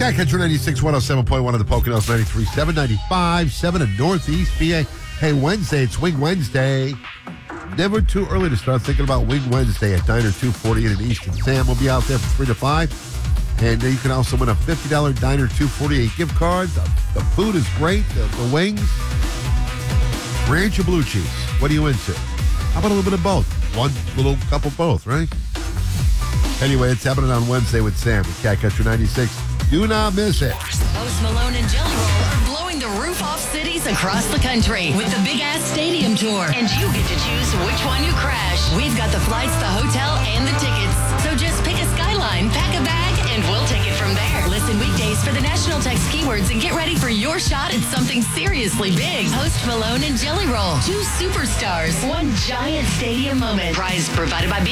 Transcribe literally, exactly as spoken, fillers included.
Cat Catcher ninety-six, one oh seven point one of the Poconos, ninety-three, seven ninety-five, seven in Northeast P A. Hey, Wednesday, it's Wing Wednesday. Never too early to start thinking about Wing Wednesday at Diner two forty-eight in Easton. Sam will be out there from three to five. And uh, you can also win a fifty dollars Diner two forty-eight gift card. The, the food is great. The, the wings, ranch or blue cheese. What are you into? How about a little bit of both? One little cup of both, right? Anyway, it's happening on Wednesday with Sam with Cat Catcher ninety-six. Do not miss it. Post Malone and Jelly Roll are blowing the roof off cities across the country with the Big Ass Stadium Tour. And you get to choose which one you crash. We've got the flights, the hotel, and the tickets. So just pick a skyline, pack a bag, and we'll take it from there. Listen weekdays for the national text keywords and get ready for your shot at something seriously big. Post Malone and Jelly Roll. Two superstars. One giant stadium moment. Prize provided by B